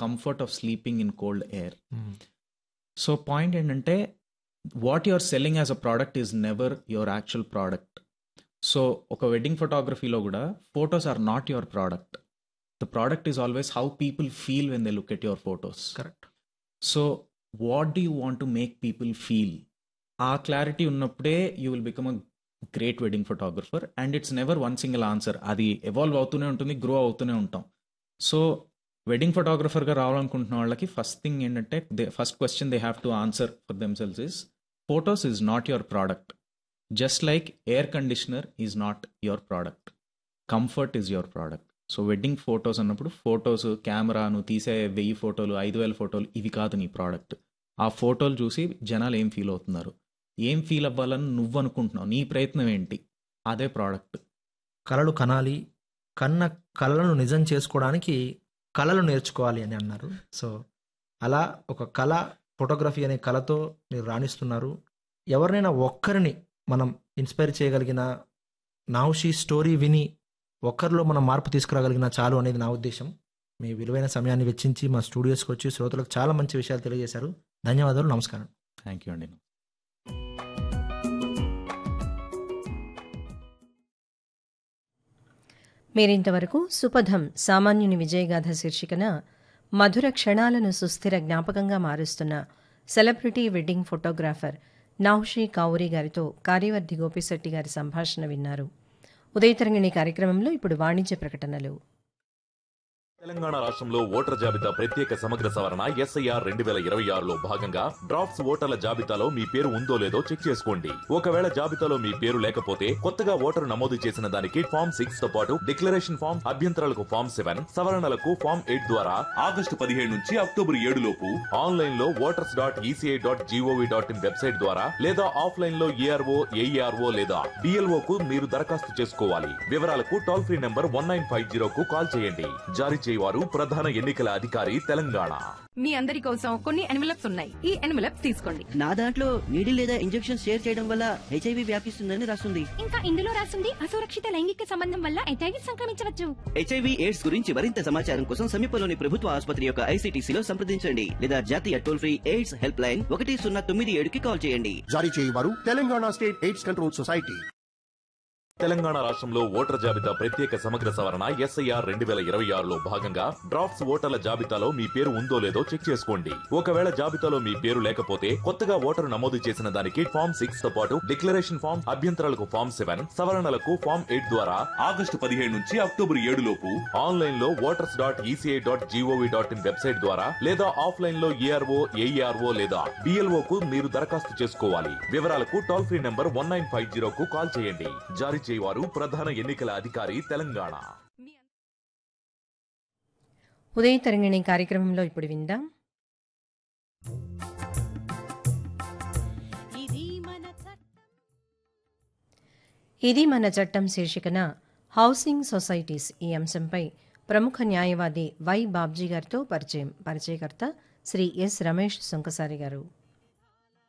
Comfort of sleeping in cold air. So point ఏంటంటే what you're selling as a product is never your actual product. So ఒక wedding ఫోటోగ్రఫీలో కూడా photos are not your product. The product is always how people feel when they look at your photos. Correct. So what do you want to make people feel? ఆ clarity ఉన్నప్పుడే you will become a great wedding photographer. And it's never one single answer, అది evolve అవుతూనే ఉంటుంది, grow అవుతూనే ఉంటాం. So wedding ఫోటోగ్రఫర్గా రావాలనుకుంటున్న వాళ్ళకి first thing ఏంటంటే first question they have to answer for themselves is photos is not your product. Just like air conditioner is not your product, comfort is your product. So wedding photos అన్నప్పుడు photos, camera, నువ్వు తీసే 1000 ఫోటోలు 5000 ఫోటోలు ఇవి కాదు నీ product. ఆ ఫోటోలు చూసి జనాలు ఏం ఫీల్ అవుతున్నారు, ఏం ఫీల్ అవ్వాలని నువ్వు అనుకుంటున్నావు, నీ ప్రయత్నం ఏంటి, అదే ప్రోడక్ట్. కళలు కనాలి, కన్న కళలను నిజం చేసుకోవడానికి కళలు నేర్చుకోవాలి అని అన్నారు. సో అలా ఒక కళ, ఫోటోగ్రఫీ అనే కళతో మీరు రాణిస్తున్నారు. ఎవరినైనా ఒక్కరిని మనం ఇన్స్పైర్ చేయగలిగిన, నౌషీ స్టోరీ విని ఒక్కరిలో మనం మార్పు తీసుకురాగలిగిన చాలు అనేది నా ఉద్దేశం. మీ విలువైన సమయాన్ని వెచ్చించి మా స్టూడియోస్కి వచ్చి శ్రోతలకు చాలా మంచి విషయాలు తెలియజేశారు. ధన్యవాదాలు. నమస్కారం. థ్యాంక్ యూ అండి. మీరింతవరకు సుపథం సామాన్యుని విజయగాథ శీర్షికన మధుర క్షణాలను సుస్థిర జ్ఞాపకంగా మారుస్తున్న సెలబ్రిటీ వెడ్డింగ్ ఫోటోగ్రాఫర్ నౌషీ కౌరి గారితో కార్యవర్ధి గోపిశెట్టి గారి సంభాషణ విన్నారు. ఉదయతరంగిణి కార్యక్రమంలో ఇప్పుడు వాణిజ్య ప్రకటనలు. తెలంగాణ రాష్ట్రంలో ఓటర్ జాబితా ప్రత్యేక సమగ్ర సవరణ SIR 2026లో భాగంగా డ్రాఫ్ట్స్ ఓటర్ల జాబితాలో మీ పేరు ఉందో లేదో చెక్ చేసుకోండి. ఒకవేళ జాబితాలో మీ పేరు లేకపోతే కొత్తగా ఓటరు నమోదు చేసిన దానికి ఫామ్ 6 తో పాటు డిక్లరేషన్ ఫామ్, అభ్యంతరాలకు ఫామ్ 7, సవరణలకు ఫామ్ 8 ద్వారా ఆగస్టు 17 నుంచి అక్టోబర్ 7 లోపు ఆన్లైన్ లో voters.eci.gov.in వెబ్సైట్ ద్వారా లేదా ఆఫ్లైన్ లో ARO, AERO లేదా DLO కు మీరు దరఖాస్తు చేసుకోవాలి. వివరాలకు టోల్ ఫ్రీ నంబర్ 1950 కు కాల్ చేయండి. జారీ వారు ప్రధాన ఎన్నికల అధికారి తెలంగాణ. మీ అందరి కోసం కొన్ని ఎన్వలప్స్ ఉన్నాయి. ఈ ఎన్వలప్స్ తీసుకోండి. నా దాంట్లో నీడిల్ లేదా ఇంజెక్షన్ షేర్ చేయడం వల్ల HIV వ్యాపిస్తుందని రాస్తుంది. ఇంకా ఇందులో రాస్తుంది అసురక్షిత లైంగిక సంబంధం వల్ల HIV సంక్రమించవచ్చు. HIV ఎయిడ్స్ గురించి మరింత సమాచారం కోసం సమీపంలోని ప్రభుత్వ ఆసుపత్రి యొక్క ICTCలో సంప్రదించండి లేదా జాతీయ toll free AIDS help line 1097కి call చేయండి. జారీ చేయవారు Telangana state AIDS control society. Telangana రాష్ట్రంలో ఓటర్ జాబితా ప్రత్యేక సమగ్ర సవరణ SIR 2026లో భాగంగా డ్రాఫ్ట్స్ ఓటర్ల జాబితాలో మీ పేరు ఉందో లేదో చెక్ చేసుకోండి. ఒకవేళ జాబితాలో మీ పేరు లేకపోతే కొత్తగా ఓటరు నమోదు చేసిన దానికి ఫామ్ 6 తో పాటు డిక్లరేషన్ ఫామ్, అభ్యంతరాలకు ఫామ్ 7, సవరణలకు ఫామ్ 8 ద్వారా ఆగస్టు 17 నుంచి అక్టోబర్ 7 లోపు ఆన్లైన్ లో voters.eci.gov.in వెబ్సైట్ ద్వారా లేదా ఆఫ్లైన్ లో ARO, AERO లేదా DLO కు మీరు దరఖాస్తు చేసుకోవాలి. వివరాలకు టోల్ ఫ్రీ నంబర్ 1950 కు కాల్ చేయండి. జారీ చేయవారు ప్రధాన ఎన్నికల అధికారి తెలంగాణ. ఉదయతరంగిణి కార్యక్రమంలో ఇప్పుడు విందాం. ఇది మన చట్టం శీర్షికన హౌసింగ్ సొసైటీస్ ఈ అంశంపై ప్రముఖ న్యాయవాది వై బాబ్జీ గారితో పరిచయకర్త శ్రీ ఎస్ రమేష్ సుంకసారి గారు.